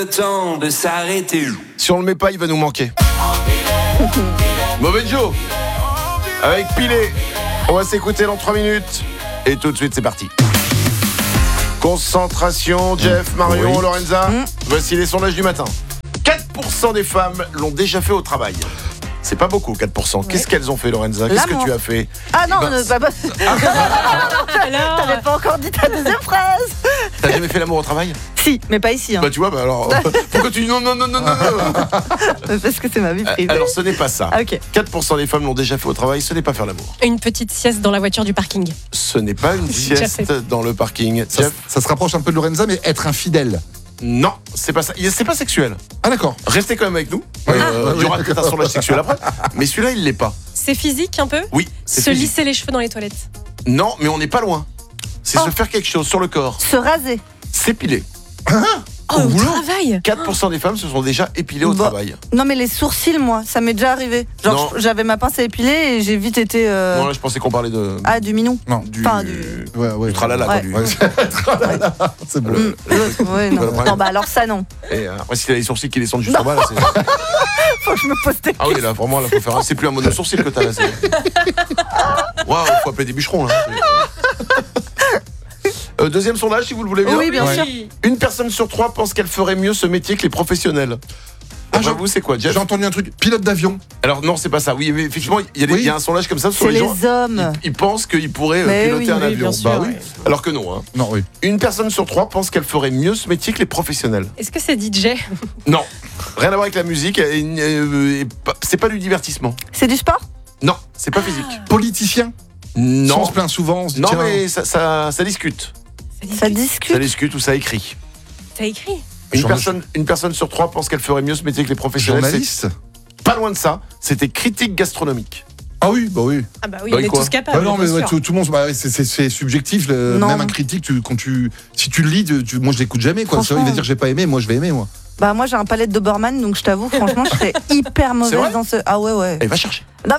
Le temps de s'arrêter. Si on le met pas, il va nous manquer. Mauvais Joe avec Pilé. On va s'écouter dans 3 minutes. Et tout de suite, c'est parti. Concentration, Jeff, Marion, Oui. Lorenza. Voici les sondages du matin. 4% des femmes l'ont déjà fait au travail. C'est pas beaucoup, 4%. Qu'est-ce qu'elles ont fait, Lorenza? Qu'est-ce que L'amour. tu as fait? Ah non, Ben, t'avais pas encore dit ta deuxième phrase. T'as jamais fait l'amour au travail? Si, mais pas ici. Hein. Bah tu vois, bah alors pourquoi tu dis non. Parce que c'est ma vie privée. Alors ce n'est pas ça. Ah, ok. 4% des femmes l'ont déjà fait au travail, ce n'est pas faire l'amour. Une petite sieste dans la voiture du parking. Ce n'est pas une J'ai déjà sieste dans le parking. Ça, Jeff? ça se rapproche un peu de Lorenza, mais être infidèle. Non, c'est pas ça. C'est pas sexuel. Ah d'accord. Restez quand même avec nous. Oui. Il y aura peut-être un sondage sexuel après. Mais celui-là, il l'est pas. C'est physique un peu. Oui, c'est Se physique. lisser les cheveux dans les toilettes. Non, mais on n'est pas loin. C'est se faire quelque chose sur le corps. Se raser. S'épiler. Oh, au boulot. travail. 4% des femmes se sont déjà épilées au Bah, travail. Non, mais les sourcils, moi, ça m'est déjà arrivé. Genre, Non. j'avais ma pince à épiler et j'ai vite été. Non, là, je pensais qu'on parlait de. Du minou. Non. Du, Enfin, du- du tralala, quoi, Ouais. du- Ouais, c'est bon. Ouais, non. Voilà, Non, bah alors ça, non. Et après, si t'as les sourcils qui descendent juste en bas, là, c'est. Faut que je me pose des Ah oui, là, vraiment, là, faut faire. C'est plus un mono sourcil que t'as là. Waouh, faut appeler des bûcherons, là. Deuxième sondage, si vous le voulez bien. Oui, bien Ouais. sûr. Une personne sur 3 pense qu'elle ferait mieux ce métier que les professionnels. Jean- Vous, c'est quoi, Jeff? J'ai entendu un truc. Pilote d'avion. Alors non, c'est pas ça. Oui, mais effectivement, il y a Oui. il y a un sondage comme ça sur C'est les gens. les hommes. Ils pensent qu'ils pourraient Mais piloter oui, un oui, avion. bien sûr, Bah oui. ouais. Alors que non. Hein. Non, oui. Une personne sur 3 pense qu'elle ferait mieux ce métier que les professionnels. Est-ce que c'est DJ? Non. Rien à voir avec la musique. C'est pas du divertissement. C'est du sport. Non, c'est pas physique. Politicien. Si Non. on se plaint souvent, on se dit Non, tiens, mais ça discute. Ça discute. Ça discute ou ça écrit. T'as écrit. Une personne sur 3 pense qu'elle ferait mieux ce métier que les professionnels. journaliste. C'est pas loin de ça. C'était critique gastronomique. Ah oui, bah oui. Ah bah oui, Bah, on est quoi tous capables. Bah non, mais bien ouais, sûr. tout le monde, bah, c'est subjectif. Non. Même un critique, si tu le lis, moi je l'écoute jamais. Quoi. Franchement. Il va dire j'ai pas aimé, moi je vais aimer. Moi. Bah, moi, j'ai un palette Doberman, donc je t'avoue, franchement, je serais hyper C'est mauvaise vrai dans ce. Ah ouais, ouais. Et va chercher. Non.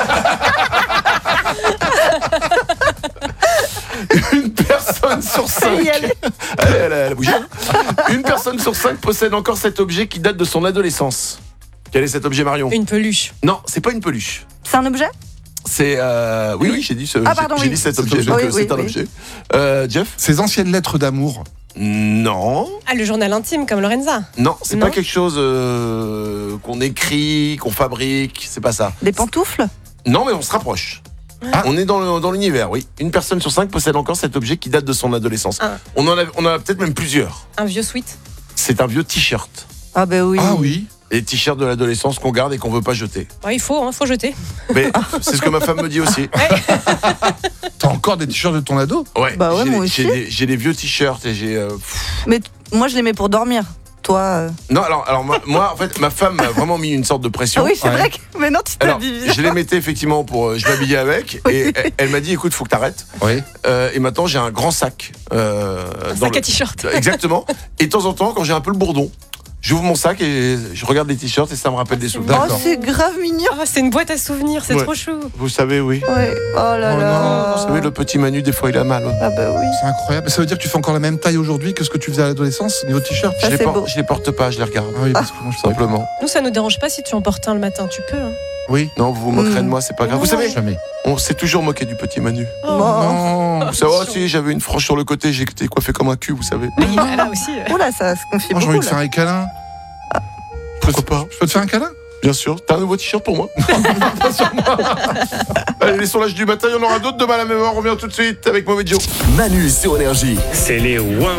Une personne sur 5. Y aller. Elle a bougé. Une personne sur 5 possède encore cet objet qui date de son adolescence. Quel est cet objet, Marion? Une peluche. Non, c'est pas une peluche. C'est un objet. C'est oui, j'ai dit ce. Ah, pardon, j'ai oui. dit cet Cet objet. objet. Donc Oui, c'est un oui, objet. Jeff? Ces anciennes lettres d'amour. Non, Ah, le journal intime comme Lorenza. non, c'est Non. pas quelque chose qu'on écrit, qu'on fabrique. C'est pas ça. Des pantoufles. Non, mais on se rapproche. Ah. On est dans l'univers, oui. Une personne sur 5 possède encore cet objet qui date de son adolescence. Ah. On en a peut-être même plusieurs. Un vieux sweat. C'est un vieux t-shirt. Ah, bah oui. Ah oui. Les t-shirts de l'adolescence qu'on garde et qu'on veut pas jeter. Ouais, il faut jeter. Mais c'est ce que ma femme me dit aussi. T'as encore des t-shirts de ton ado? Ouais, Bah ouais, j'ai moi j'ai aussi. j'ai des vieux t-shirts et j'ai. Mais moi, je les mets pour dormir. Toi. Non, alors moi, en fait, ma femme m'a vraiment mis une sorte de pression. Ah oui, c'est Ouais. vrai que. Mais non, tu Alors, t'habilles. je les mettais effectivement pour. Je m'habillais avec et elle m'a dit écoute, faut que t'arrêtes. Oui. Et maintenant, j'ai un grand sac. Un sac à t-shirt. Exactement. Et de temps en temps, quand j'ai un peu le bourdon, j'ouvre mon sac et je regarde les t-shirts et ça me rappelle des souvenirs. D'accord. Oh, c'est grave mignon. Oh, c'est une boîte à souvenirs, c'est Ouais. trop chou. Vous savez, oui. Ouais. Oh là Oh là. Vous savez, le petit Manu, des fois, il a mal. Ah bah oui. C'est incroyable. Ça veut dire que tu fais encore la même taille aujourd'hui que ce que tu faisais à l'adolescence, niveau t-shirt? Ça, c'est beau. Je les porte pas, je les regarde. Ah oui, parce que moi je savais pas. Simplement. Nous, ça nous dérange pas si tu en portes un le matin, tu peux. Hein. Oui. Non, vous vous moquerez de moi, c'est pas grave. Vous savez, Jamais. on s'est toujours moqué du petit Manu. Oh. Non. Vous savez, si j'avais une frange sur le côté, j'étais coiffé comme un cul, vous savez. Oui, là aussi. Oula, ça se confie Moi j'ai envie beaucoup de faire là. un câlin. Pourquoi pas? Je peux te faire un câlin? Bien sûr. T'as un nouveau t-shirt pour moi? Allez, les sondages du matin, il y en aura d'autres demain à la même heure. On revient tout de suite avec Mauvais Joe. Manu sur Énergie. C'est les ouin